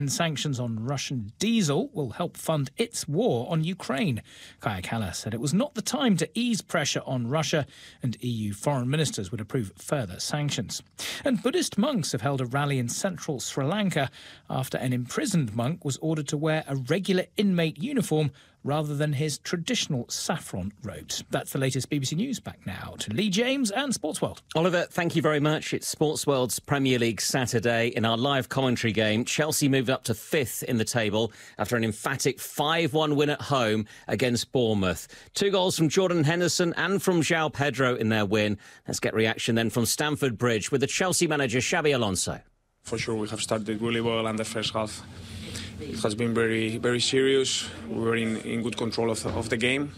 And sanctions on Russian diesel will help fund its war on Ukraine. Kaja Kallas said it was not the time to ease pressure on Russia, and EU foreign ministers would approve further sanctions. And Buddhist monks have held a rally in central Sri Lanka after an imprisoned monk was ordered to wear a regular inmate uniform rather than his traditional saffron robes. That's the latest BBC News. Back now to Lee James and Sports World. Oliver, thank you very much. It's Sports World's Premier League Saturday. In our live commentary game, Chelsea moved up to 5th in the table after an emphatic 5-1 win at home against Bournemouth. 2 goals from Jordan Henderson and from João Pedro in their win. Let's get reaction then from Stamford Bridge with the Chelsea manager Xabi Alonso. For sure, we have started really well in the first half. It has been very, very serious. We were in good control of the game.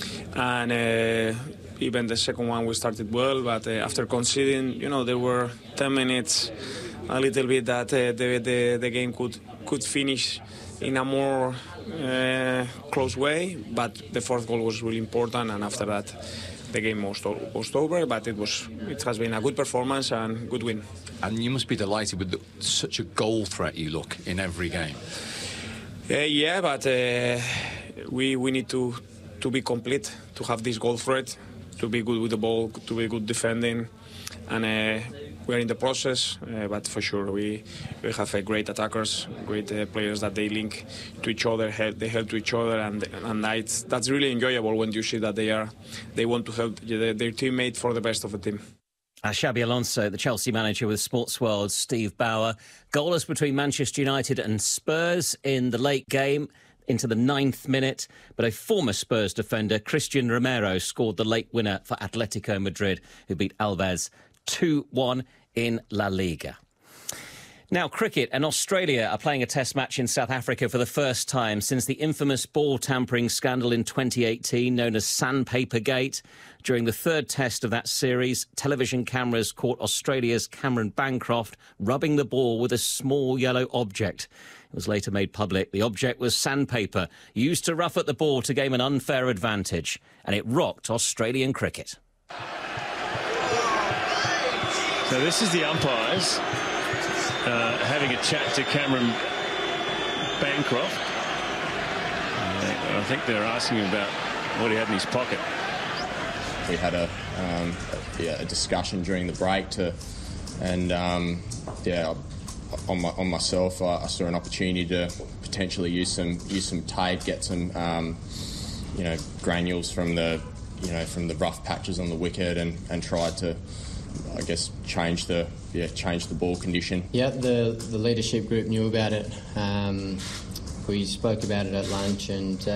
And even the second one we started well, but after conceding, there were 10 minutes, a little bit that the game could finish in a more close way. But the fourth goal was really important, and after that, the game was over. But it has been a good performance and good win. And you must be delighted with such a goal threat you look in every game. Yeah, but we need to be complete, to have this goal threat, to be good with the ball, to be good defending, and we're in the process. But for sure, we have great attackers, great players that they link to each other, they help to each other, and that's really enjoyable when you see that they want to help their teammate for the best of the team. Xabi Alonso, the Chelsea manager with Sports World's Steve Bauer. Goalless between Manchester United and Spurs in the late game into the 9th minute. But a former Spurs defender, Christian Romero, scored the late winner for Atletico Madrid, who beat Alves 2-1 in La Liga. Now, cricket and Australia are playing a test match in South Africa for the first time since the infamous ball tampering scandal in 2018, known as Sandpaper Gate. During the 3rd test of that series, television cameras caught Australia's Cameron Bancroft rubbing the ball with a small yellow object. It was later made public the object was sandpaper, used to rough at the ball to gain an unfair advantage, and it rocked Australian cricket. So this is the umpires having a chat to Cameron Bancroft. I think they're asking him about what he had in his pocket. We had a discussion during the break on myself. I saw an opportunity to potentially use some tape, get some granules from the rough patches on the wicket, and tried to, I guess, change the ball condition. Yeah, the leadership group knew about it. We spoke about it at lunch, and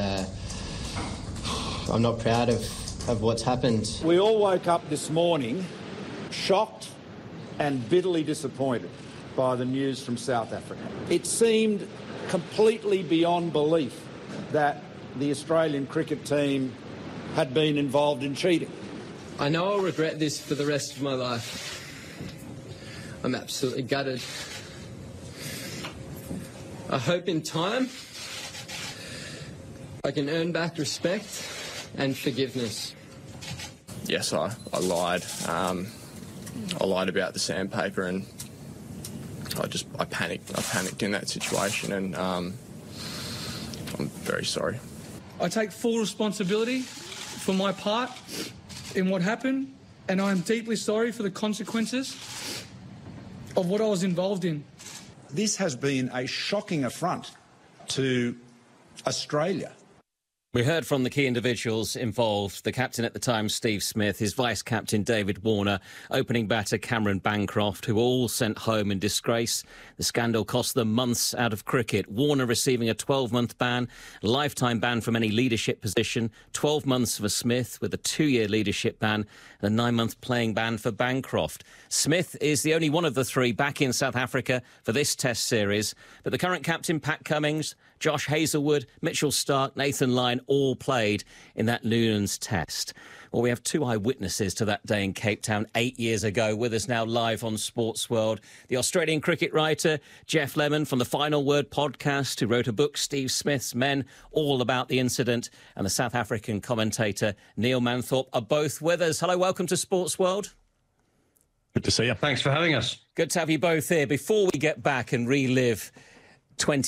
I'm not proud of what's happened. We all woke up this morning shocked and bitterly disappointed by the news from South Africa. It seemed completely beyond belief that the Australian cricket team had been involved in cheating. I know I'll regret this for the rest of my life. I'm absolutely gutted. I hope in time I can earn back respect and forgiveness. Yes, I lied. I lied about the sandpaper, and I panicked. I panicked in that situation, and I'm very sorry. I take full responsibility for my part in what happened, and I am deeply sorry for the consequences of what I was involved in. This has been a shocking affront to Australia. We heard from the key individuals involved, the captain at the time, Steve Smith, his vice-captain, David Warner, opening batter, Cameron Bancroft, who were all sent home in disgrace. The scandal cost them months out of cricket. Warner receiving a 12-month ban, lifetime ban from any leadership position, 12 months for Smith with a 2-year leadership ban, and a 9-month playing ban for Bancroft. Smith is the only one of the 3 back in South Africa for this Test series, but the current captain, Pat Cummins, Josh Hazlewood, Mitchell Starc, Nathan Lyon all played in that Noonan's Test. Well, we have 2 eyewitnesses to that day in Cape Town 8 years ago. With us now live on Sports World, the Australian cricket writer Geoff Lemon from the Final Word podcast, who wrote a book, Steve Smith's Men, all about the incident, and the South African commentator Neil Manthorpe are both with us. Hello, welcome to Sports World. Good to see you. Thanks for having us. Good to have you both here. Before we get back and relive 20